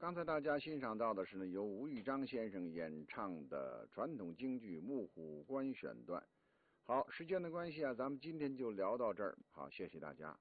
刚才大家欣赏到的是由吴玉章先生演唱的传统京剧《木虎关》选段。好，时间的关系啊，咱们今天就聊到这儿。好，谢谢大家。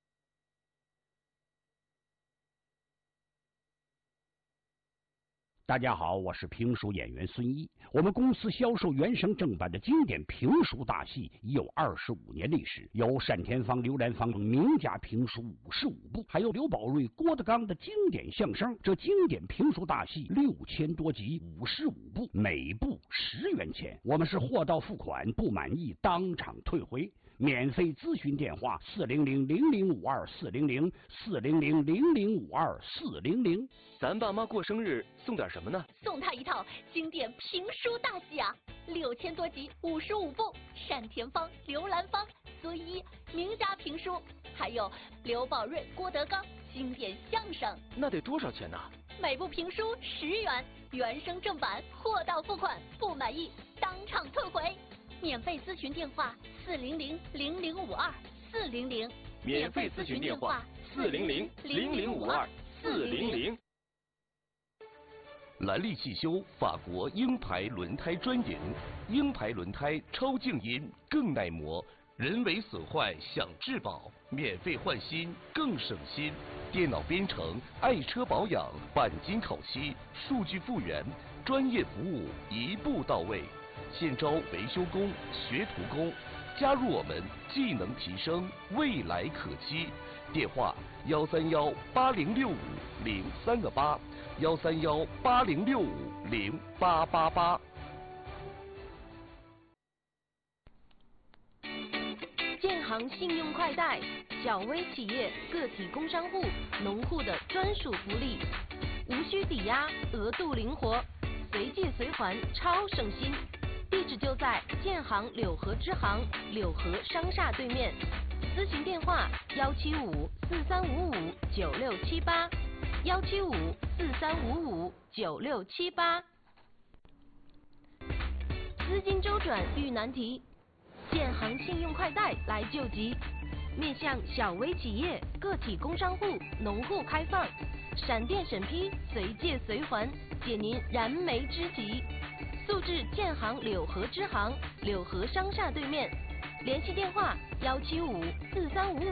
大家好，我是评书演员孙一。我们公司销售原声正版的经典评书大戏已有25年历史，有单田芳、刘兰芳等名家评书55部，还有刘宝瑞、郭德纲的经典相声。这经典评书大戏6000多集，55部，每部10元钱。我们是货到付款，不满意当场退回。免费咨询电话400-0052-400，400-0052-400。 咱爸妈过生日送点什么呢？ 送他一套经典评书大戏啊，6000多集，55部，单田芳、刘兰芳、孙一名家评书，还有刘宝瑞、郭德纲经典相声。 那得多少钱呢？ 每部评书10元，原声正版，货到付款，不满意当场退回。免费咨询电话400-0052-400， 免费咨询电话400-0052-400。兰利汽修法国鹰牌轮胎专营，鹰牌轮胎超静音，更耐磨，人为损坏享质保，免费换新更省心。电脑编程，爱车保养，钣金烤漆，数据复原，专业服务一步到位。现招维修工、学徒工，加入我们，技能提升，未来可期。电话131-8065-038，131-8065-0888。 建行信用快贷，小微企业、个体工商户、农户的专属福利，无需抵押，额度灵活，随借随还，超省心。地址就在建行柳河支行柳河商厦对面，咨询电话175-4355-9678，175-4355-9678。资金周转遇难题，建行信用快贷来救急，面向小微企业、个体工商户、农户开放，闪电审批，随借随还，解您燃眉之急。速至建行柳河支行柳河商厦对面，联系电话175-4355